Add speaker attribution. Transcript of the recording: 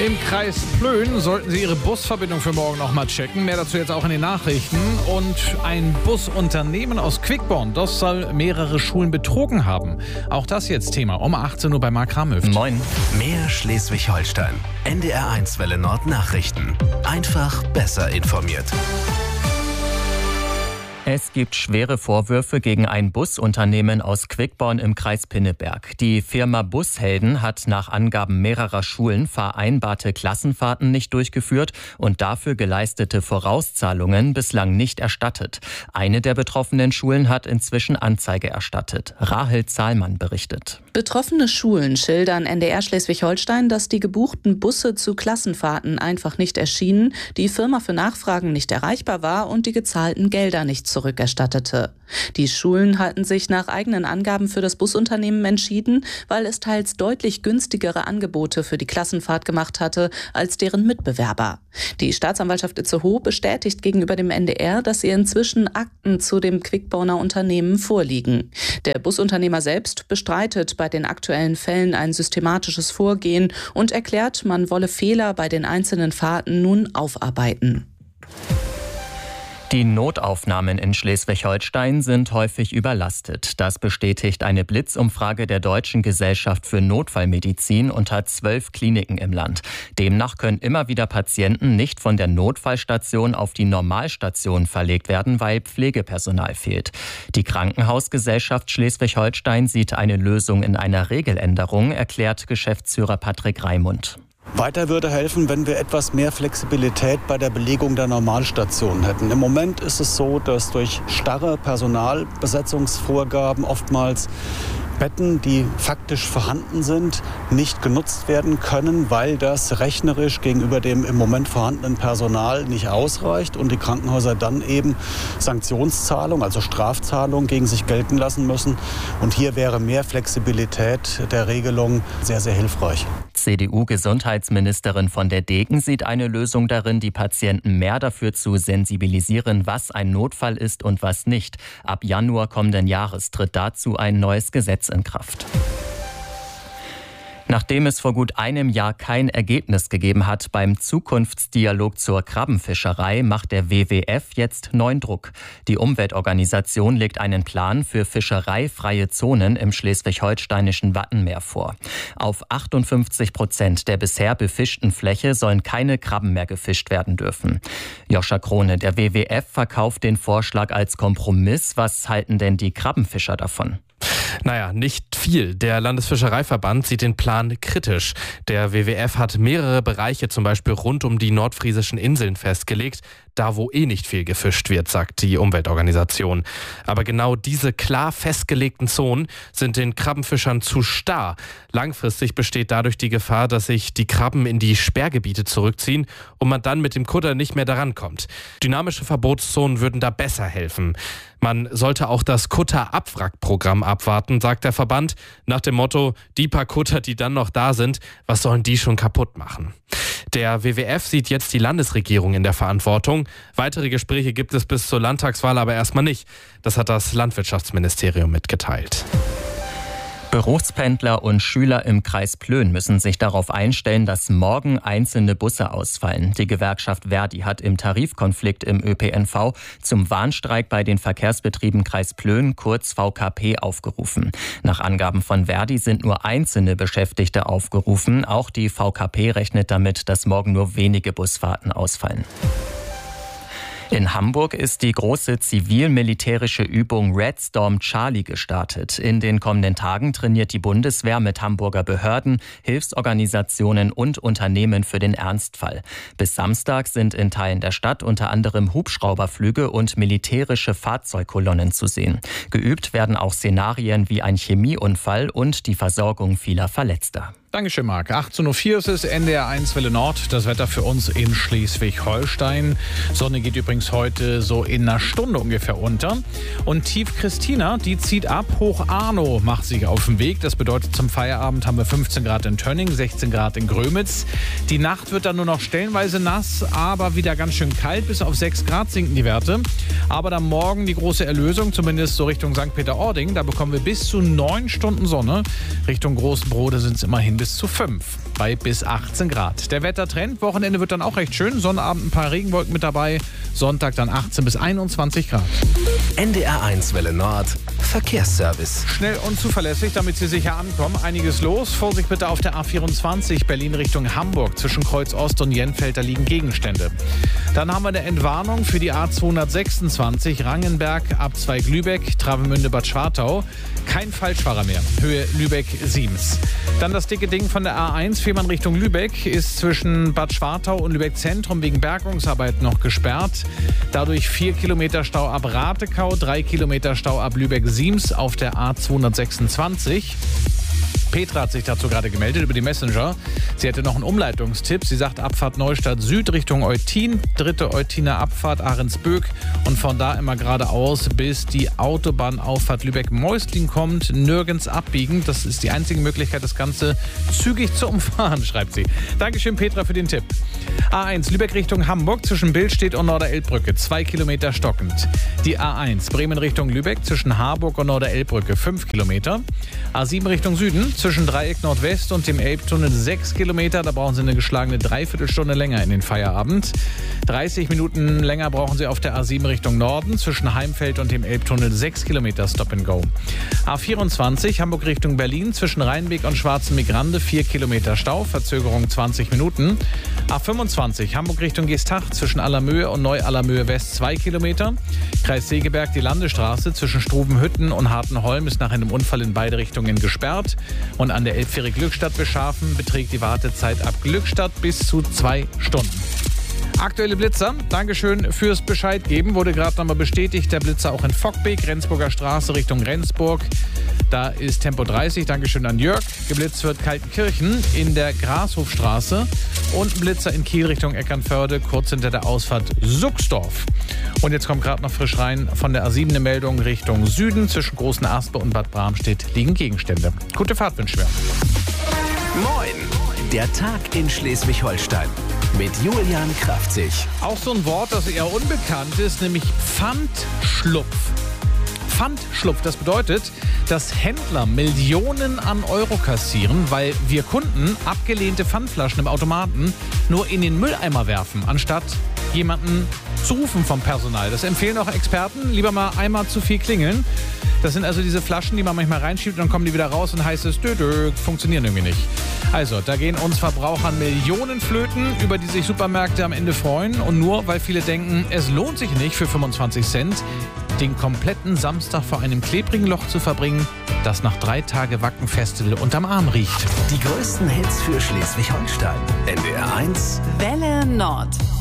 Speaker 1: Im Kreis Plön sollten Sie Ihre Busverbindung für morgen noch mal checken. Mehr dazu jetzt auch in den Nachrichten. Und ein Busunternehmen aus Quickborn, das soll mehrere Schulen betrogen haben. Auch das jetzt Thema um 18 Uhr bei Marc Ramhöft.
Speaker 2: Moin. Mehr Schleswig-Holstein. NDR1 Welle Nord Nachrichten. Einfach besser informiert.
Speaker 3: Es gibt schwere Vorwürfe gegen ein Busunternehmen aus Quickborn im Kreis Pinneberg. Die Firma Bushelden hat nach Angaben mehrerer Schulen vereinbarte Klassenfahrten nicht durchgeführt und dafür geleistete Vorauszahlungen bislang nicht erstattet. Eine der betroffenen Schulen hat inzwischen Anzeige erstattet. Rahel Zahlmann berichtet.
Speaker 4: Betroffene Schulen schildern NDR Schleswig-Holstein, dass die gebuchten Busse zu Klassenfahrten einfach nicht erschienen, die Firma für Nachfragen nicht erreichbar war und die gezahlten Gelder nicht zurückerstattete. Die Schulen hatten sich nach eigenen Angaben für das Busunternehmen entschieden, weil es teils deutlich günstigere Angebote für die Klassenfahrt gemacht hatte als deren Mitbewerber. Die Staatsanwaltschaft Itzehoe bestätigt gegenüber dem NDR, dass ihr inzwischen Akten zu dem Quickborner Unternehmen vorliegen. Der Busunternehmer selbst bestreitet bei den aktuellen Fällen ein systematisches Vorgehen und erklärt, man wolle Fehler bei den einzelnen Fahrten nun aufarbeiten.
Speaker 3: Die Notaufnahmen in Schleswig-Holstein sind häufig überlastet. Das bestätigt eine Blitzumfrage der Deutschen Gesellschaft für Notfallmedizin unter 12 Kliniken im Land. Demnach können immer wieder Patienten nicht von der Notfallstation auf die Normalstation verlegt werden, weil Pflegepersonal fehlt. Die Krankenhausgesellschaft Schleswig-Holstein sieht eine Lösung in einer Regeländerung, erklärt Geschäftsführer Patrick Raimund.
Speaker 5: Weiter würde helfen, wenn wir etwas mehr Flexibilität bei der Belegung der Normalstationen hätten. Im Moment ist es so, dass durch starre Personalbesetzungsvorgaben oftmals Betten, die faktisch vorhanden sind, nicht genutzt werden können, weil das rechnerisch gegenüber dem im Moment vorhandenen Personal nicht ausreicht und die Krankenhäuser dann eben Sanktionszahlungen, also Strafzahlungen gegen sich gelten lassen müssen. Und hier wäre mehr Flexibilität der Regelung sehr, sehr hilfreich.
Speaker 3: CDU-Gesundheitsministerin von der Degen sieht eine Lösung darin, die Patienten mehr dafür zu sensibilisieren, was ein Notfall ist und was nicht. Ab Januar kommenden Jahres tritt dazu ein neues Gesetz in Kraft. Nachdem es vor gut einem Jahr kein Ergebnis gegeben hat beim Zukunftsdialog zur Krabbenfischerei, macht der WWF jetzt neuen Druck. Die Umweltorganisation legt einen Plan für fischereifreie Zonen im schleswig-holsteinischen Wattenmeer vor. Auf 58% der bisher befischten Fläche sollen keine Krabben mehr gefischt werden dürfen. Joscha Krone, der WWF verkauft den Vorschlag als Kompromiss. Was halten denn die Krabbenfischer davon?
Speaker 6: Naja, nicht viel. Der Landesfischereiverband sieht den Plan kritisch. Der WWF hat mehrere Bereiche, zum Beispiel rund um die nordfriesischen Inseln, festgelegt. Da, wo nicht viel gefischt wird, sagt die Umweltorganisation. Aber genau diese klar festgelegten Zonen sind den Krabbenfischern zu starr. Langfristig besteht dadurch die Gefahr, dass sich die Krabben in die Sperrgebiete zurückziehen und man dann mit dem Kutter nicht mehr daran kommt. Dynamische Verbotszonen würden da besser helfen. Man sollte auch das Kutter-Abwrack-Programm abwarten, sagt der Verband, nach dem Motto, die paar Kutter, die dann noch da sind, was sollen die schon kaputt machen? Der WWF sieht jetzt die Landesregierung in der Verantwortung. Weitere Gespräche gibt es bis zur Landtagswahl aber erstmal nicht. Das hat das Landwirtschaftsministerium mitgeteilt.
Speaker 3: Berufspendler und Schüler im Kreis Plön müssen sich darauf einstellen, dass morgen einzelne Busse ausfallen. Die Gewerkschaft Verdi hat im Tarifkonflikt im ÖPNV zum Warnstreik bei den Verkehrsbetrieben Kreis Plön, kurz VKP, aufgerufen. Nach Angaben von Verdi sind nur einzelne Beschäftigte aufgerufen. Auch die VKP rechnet damit, dass morgen nur wenige Busfahrten ausfallen. In Hamburg ist die große zivil-militärische Übung Red Storm Charlie gestartet. In den kommenden Tagen trainiert die Bundeswehr mit Hamburger Behörden, Hilfsorganisationen und Unternehmen für den Ernstfall. Bis Samstag sind in Teilen der Stadt unter anderem Hubschrauberflüge und militärische Fahrzeugkolonnen zu sehen. Geübt werden auch Szenarien wie ein Chemieunfall und die Versorgung vieler Verletzter.
Speaker 1: Dankeschön, Marc. 18.04 Uhr ist es, NDR1 Welle Nord. Das Wetter für uns in Schleswig-Holstein. Sonne geht übrigens heute so in einer Stunde ungefähr unter. Und Tief Christina, die zieht ab. Hoch Arno macht sich auf den Weg. Das bedeutet, zum Feierabend haben wir 15 Grad in Tönning, 16 Grad in Grömitz. Die Nacht wird dann nur noch stellenweise nass, aber wieder ganz schön kalt. Bis auf 6 Grad sinken die Werte. Aber dann morgen die große Erlösung, zumindest so Richtung St. Peter-Ording. Da bekommen wir bis zu 9 Stunden Sonne. Richtung Großenbrode sind es immerhin bis zu 5 bei bis 18 Grad. Der Wettertrend, Wochenende wird dann auch recht schön. Sonnabend ein paar Regenwolken mit dabei. Sonntag dann 18 bis 21 Grad.
Speaker 2: NDR1 Welle Nord. Verkehrsservice.
Speaker 1: Schnell und zuverlässig, damit Sie sicher ankommen. Einiges los. Vorsicht bitte auf der A24 Berlin Richtung Hamburg. Zwischen Kreuz Ost und Jenfeld, da liegen Gegenstände. Dann haben wir eine Entwarnung für die A226 Rangenberg ab Zweig-Lübeck, Travemünde-Bad Schwartau. Kein Falschfahrer mehr. Höhe Lübeck-Siems. Dann das dicke Ding von der A1 Fehmarn Richtung Lübeck ist zwischen Bad Schwartau und Lübeck Zentrum wegen Bergungsarbeit noch gesperrt. Dadurch 4 Kilometer Stau ab Ratekau, 3 Kilometer Stau ab Lübeck-Siems auf der A226. Petra hat sich dazu gerade gemeldet über die Messenger. Sie hätte noch einen Umleitungstipp. Sie sagt Abfahrt Neustadt Süd Richtung Eutin, 3. Eutiner Abfahrt Ahrensböck und von da immer geradeaus, bis die Autobahnauffahrt Lübeck-Mäuslin kommt. Nirgends abbiegen. Das ist die einzige Möglichkeit, das Ganze zügig zu umfahren, schreibt sie. Dankeschön, Petra, für den Tipp. A1 Lübeck Richtung Hamburg zwischen Billstedt und Norderelbbrücke 2 Kilometer stockend. Die A1 Bremen Richtung Lübeck zwischen Harburg und Norderelbbrücke 5 Kilometer. A7 Richtung Süden zwischen Dreieck Nordwest und dem Elbtunnel 6 Kilometer. Da brauchen Sie eine geschlagene Dreiviertelstunde länger in den Feierabend. 30 Minuten länger brauchen Sie auf der A7 Richtung Norden zwischen Heimfeld und dem Elbtunnel 6 Kilometer Stop and Go. A24 Hamburg Richtung Berlin zwischen Rheinweg und Schwarzenbeck-Grande 4 Kilometer Stau, Verzögerung 20 Minuten. A25 Hamburg Richtung Geesthacht zwischen Allermöhe und Neu-Allermöhe West 2 Kilometer. Kreis Segeberg die Landesstraße zwischen Struvenhütten und Hartenholm ist nach einem Unfall in beide Richtungen gesperrt. Und an der Elbfähre Glückstadt-Beschafen beträgt die Wartezeit ab Glückstadt bis zu 2 Stunden. Aktuelle Blitzer, Dankeschön fürs Bescheid geben, wurde gerade nochmal bestätigt. Der Blitzer auch in Fockbeek, Rendsburger Straße Richtung Rendsburg. Da ist Tempo 30, Dankeschön an Jörg. Geblitzt wird Kaltenkirchen in der Grashofstraße und ein Blitzer in Kiel Richtung Eckernförde, kurz hinter der Ausfahrt Suxdorf. Und jetzt kommt gerade noch frisch rein von der A7 eine Meldung Richtung Süden. Zwischen Großen Aspe und Bad Bramstedt liegen Gegenstände. Gute Fahrt wünschen wir.
Speaker 2: Moin! Der Tag in Schleswig-Holstein. Mit Julian Kraftzig.
Speaker 1: Auch so ein Wort, das eher unbekannt ist, nämlich Pfandschlupf. Pfandschlupf, das bedeutet, dass Händler Millionen an Euro kassieren, weil wir Kunden abgelehnte Pfandflaschen im Automaten nur in den Mülleimer werfen, anstatt jemanden zu rufen vom Personal. Das empfehlen auch Experten, lieber mal einmal zu viel klingeln. Das sind also diese Flaschen, die man manchmal reinschiebt und dann kommen die wieder raus und heißt es, funktionieren irgendwie nicht. Also, da gehen uns Verbrauchern Millionen flöten, über die sich Supermärkte am Ende freuen. Und nur, weil viele denken, es lohnt sich nicht für 25 Cent, den kompletten Samstag vor einem klebrigen Loch zu verbringen, das nach 3 Tage Wacken-Festival unterm Arm riecht.
Speaker 2: Die größten Hits für Schleswig-Holstein. NDR1
Speaker 4: Welle Nord.